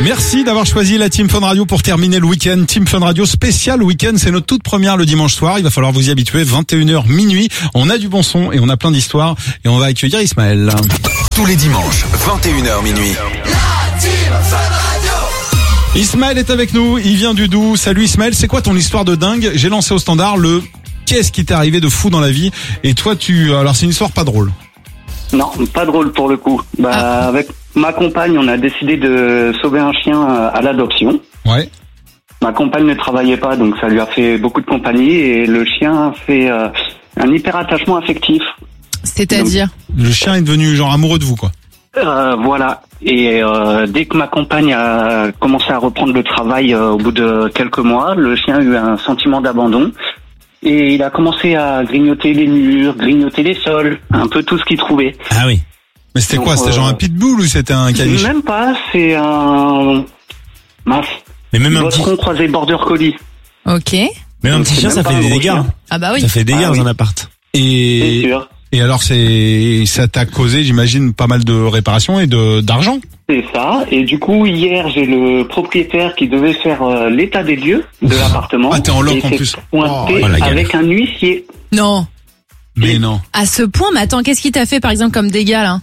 Merci d'avoir choisi la Team Fun Radio pour terminer le week-end. Team Fun Radio spécial week-end, c'est notre toute première le dimanche soir. Il va falloir vous y habituer, 21h minuit. On a du bon son et on a plein d'histoires et on va accueillir Ismaël. Tous les dimanches, 21h minuit. La Team Fun Radio. Ismaël est avec nous, il vient du Doubs. Salut Ismaël, c'est quoi ton histoire de dingue? J'ai lancé au standard le qu'est-ce qui t'est arrivé de fou dans la vie? Et toi alors c'est une histoire pas drôle. Non, pas drôle pour le coup. Avec ma compagne, on a décidé de sauver un chien à l'adoption. Ouais. Ma compagne ne travaillait pas, donc ça lui a fait beaucoup de compagnie et le chien fait un hyper-attachement affectif. C'est-à-dire? Le chien est devenu genre amoureux de vous, quoi. Voilà. Et dès que ma compagne a commencé à reprendre le travail au bout de quelques mois, le chien a eu un sentiment d'abandon. Et il a commencé à grignoter les murs, grignoter les sols, un peu tout ce qu'il trouvait. Ah oui. Mais c'était quoi? C'était genre un pitbull ou c'était un caniche? Même pas, c'est un... Mince. Mais même un petit... Bosseron croisé border collie. Ok. Mais un petit chien, ça fait des dégâts. Ah bah oui. Ça fait des dégâts dans un appart. C'est sûr. Et alors ça t'a causé, j'imagine, pas mal de réparations et d'argent. C'est ça. Et du coup, hier, j'ai le propriétaire qui devait faire l'état des lieux de l'appartement. Ah, t'es en loc et en s'est plus. pointé la galère. avec un huissier. Non. Mais non. À ce point, mais attends, qu'est-ce qu'il t'a fait par exemple comme dégâts là?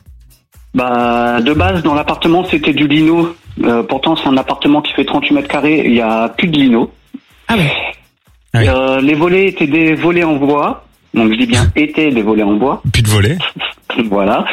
De base, dans l'appartement, c'était du lino. Pourtant, c'est un appartement qui fait 38 mètres carrés. Il y a plus de lino. Ah ouais. Ah oui. Les volets étaient des volets en bois. Donc, je dis bien étaient des volets en bois. Plus de volets. Voilà.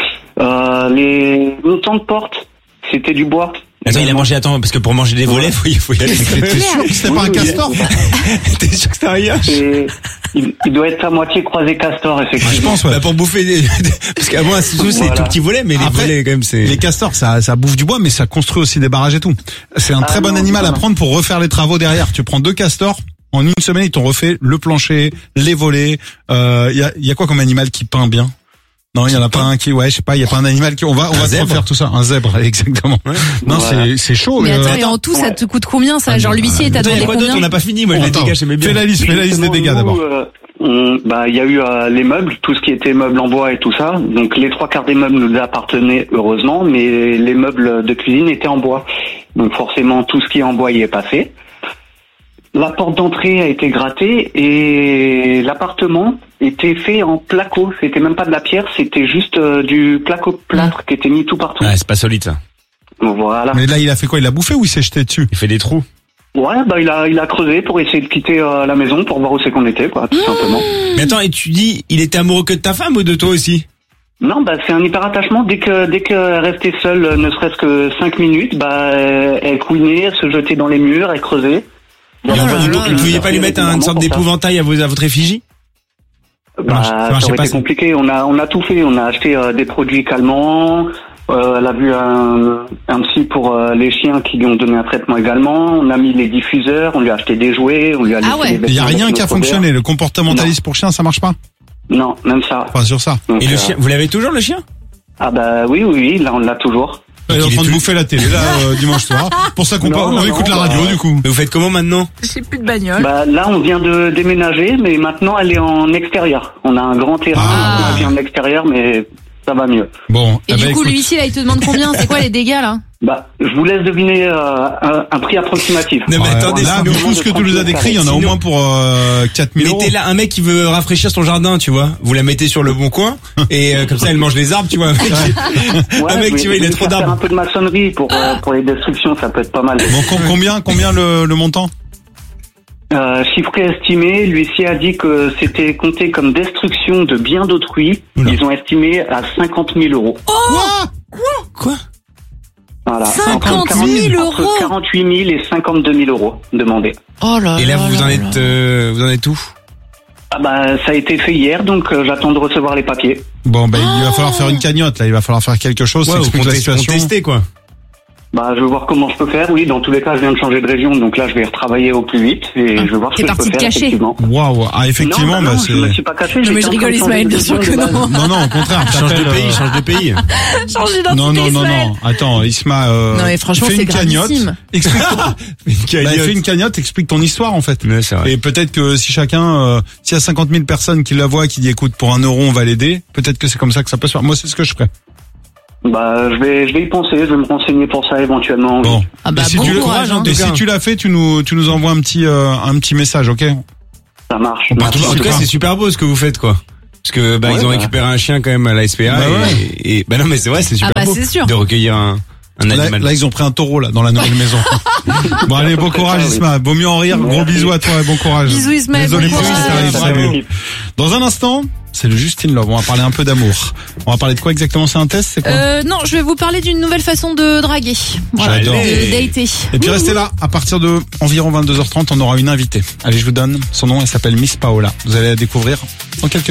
Les montants de porte, c'était du bois. Attends, il a mangé, parce que pour manger des volets, faut y aller. T'es sûr que c'était pas un castor? T'es sûr que c'était un riage? Il doit être à moitié croisé castor, effectivement. Je pense, ouais. Bah, pour bouffer parce qu'à moi, c'est Voilà. tout petit volet, mais les Après, volets, quand même, c'est... Les castors, ça bouffe du bois, mais ça construit aussi des barrages et tout. C'est un très bon animal à prendre pour refaire les travaux derrière. Tu prends 2 castors, en une semaine, ils t'ont refait le plancher, les volets. Y a quoi comme animal qui peint bien? Non, il y en a pas un qui, ouais, je sais pas, il y a pas un animal qui, on va te refaire tout ça. Un zèbre, exactement. Ouais. Non, voilà. c'est chaud. Mais attends, et en tout, ça te coûte combien ça? Genre l'huissier, t'as demandé quoi d'autre? On combien? n'a pas fini, moi, les dégâts, j'aimais bien. Fais la liste des dégâts d'abord. Il y a eu les meubles, tout ce qui était meubles en bois et tout ça. Donc les 3/4 des meubles nous appartenaient heureusement, mais les meubles de cuisine étaient en bois. Donc forcément tout ce qui est en bois y est passé. La porte d'entrée a été grattée et l'appartement était fait en placo. C'était même pas de la pierre, c'était juste du placo-plâtre qui était mis tout partout. Ouais, c'est pas solide, ça. Voilà. Mais là, il a fait quoi? Il a bouffé ou il s'est jeté dessus? Il fait des trous. Ouais, il a creusé pour essayer de quitter la maison pour voir où c'est qu'on était, quoi, tout simplement. Mais attends, et tu dis, il était amoureux que de ta femme ou de toi aussi? Non, c'est un hyper-attachement. Dès qu'elle restait seule, ne serait-ce que 5 minutes, elle couinait, elle se jetait dans les murs, elle creusait. Vous ne pouviez pas lui mettre une sorte d'épouvantail à votre effigie? Ça aurait été compliqué. On a tout fait. On a acheté des produits calmants. Elle a vu un psy pour les chiens qui lui ont donné un traitement également. On a mis les diffuseurs. On lui a acheté des jouets. On lui a laissé des vêtements. Il y a rien qui a fonctionné. Le comportementaliste pour chien, ça marche pas? Non, même ça. Pas sur ça. Donc, et le chien, vous l'avez toujours, le chien? Ah oui, là on l'a toujours. Il est en train de bouffer la télé là dimanche soir. Pour ça qu'on écoute la radio du coup. Mais vous faites comment maintenant? J'ai plus de bagnole. Là on vient de déménager, mais maintenant elle est en extérieur. On a un grand terrain, on vient en extérieur, mais ça va mieux. Bon. Et du coup, l'huissier là, il te demande combien? C'est quoi les dégâts là? Je vous laisse deviner un prix approximatif. Non mais attendez, là, du coup, ce que tu nous as décrit, il y en a au moins pour 4000 euros. Mettez là un mec qui veut rafraîchir son jardin, tu vois. Vous la mettez sur le bon coin et comme ça elle mange les arbres, tu vois. Un mec, tu vois, il a trop d'arbres. Faire un peu de maçonnerie pour les destructions, ça peut être pas mal. Bon, combien le montant? Chiffré estimé, l'huissier a dit que c'était compté comme destruction de biens d'autrui. Oula. Ils ont estimé à 50 000 euros. Quoi? Voilà. 50 000 euros. Entre 48 000 et 52 000 euros demandés. Oh là. Et là, vous en êtes où? Ça a été fait hier, donc j'attends de recevoir les papiers. Bon, il va falloir faire une cagnotte là. Il va falloir faire quelque chose. T'expliques la situation. Contester quoi. Je vais voir comment je peux faire. Oui, dans tous les cas, je viens de changer de région, donc là, je vais retravailler au plus vite et je vais voir ce que je peux faire. Effectivement. Waouh, effectivement, non, c'est. Je me suis pas caché. Non, mais je rigole, Ismaël, bien sûr que non. Non, au contraire. Change de pays. Change d'identité. Non. Attends, Isma. Non, mais franchement, fais c'est une cagnotte. gravissime. Fais une cagnotte, explique ton histoire en fait. Ouais, c'est vrai. Et peut-être que si chacun, s'il y a 50 000 personnes qui la voient, qui dit écoute pour 1 euro on va l'aider, peut-être que c'est comme ça que ça peut se faire. Moi c'est ce que je ferais. Bah, je vais y penser, je vais me renseigner pour ça éventuellement. Bon. Ah bah, Et si bon tu le- courage, hein. Et si tu l'as fait, tu nous envoies un petit message, ok? Ça marche. On part Merci. En tout cas, c'est super beau ce que vous faites, quoi. Parce que Ouais, ils ont bah. récupéré un chien quand même à la SPA Bah ouais. et non mais c'est vrai, c'est super Ah bah, beau c'est sûr. de recueillir un Là, animal. là, ils ont pris un taureau, là, dans la nouvelle maison. Bon, allez, bon courage, Oui. Isma. Vaut mieux en rire. Gros Merci. bisous à toi et bon courage. Bisous, Ismaël, Désolé bon pour ce qui courage. t'arrive, Salut. salut. Dans un instant, c'est le Justine Love. On va parler un peu d'amour. On va parler de quoi exactement? C'est un test, c'est quoi? Non, je vais vous parler d'une nouvelle façon de draguer. Voilà, J'adore. de dater. Et puis restez là, à partir de environ 22h30, on aura une invitée. Allez, je vous donne son nom, elle s'appelle Miss Paola. Vous allez la découvrir dans quelques